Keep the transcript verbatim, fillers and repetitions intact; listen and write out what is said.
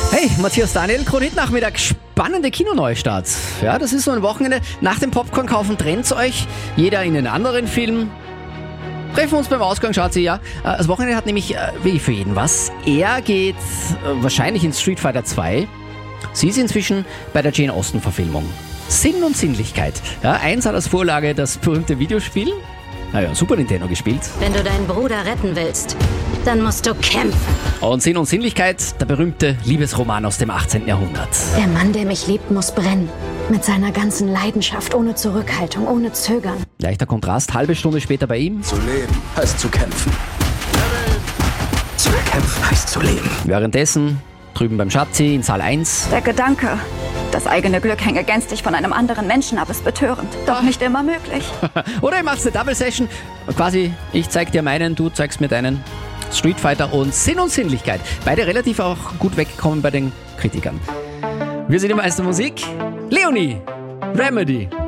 Hey, Matthias Daniel, Kronit-Nachmittag, spannende Kinoneustarts. Ja, das ist so ein Wochenende. Nach dem Popcorn-Kaufen trennt's euch, jeder in einen anderen Film. Treffen wir uns beim Ausgang, schaut sie, ja. Das Wochenende hat nämlich, wie für jeden was. Er geht wahrscheinlich in Street Fighter zwei. Sie ist inzwischen bei der Jane Austen-Verfilmung. Sinn und Sinnlichkeit. Ja, eins hat als Vorlage das berühmte Videospiel. Naja, Super Nintendo gespielt. Wenn du deinen Bruder retten willst, dann musst du kämpfen. Und Sinn und Sinnlichkeit, der berühmte Liebesroman aus dem achtzehnten. Jahrhundert. Der Mann, der mich liebt, muss brennen. Mit seiner ganzen Leidenschaft, ohne Zurückhaltung, ohne Zögern. Leichter Kontrast, halbe Stunde später bei ihm. Zu leben heißt zu kämpfen. Zu kämpfen heißt zu leben. Währenddessen, drüben beim Schatzi in Saal eins. Der Gedanke, das eigene Glück hänge gänzlich von einem anderen Menschen ab, ist betörend. Doch nicht immer möglich. Oder ihr macht eine Double Session. Quasi, ich zeig dir meinen, du zeigst mir deinen. Street Fighter und Sinn und Sinnlichkeit. Beide relativ auch gut weggekommen bei den Kritikern. Wir sind im Meister Musik. Leonie, Remedy.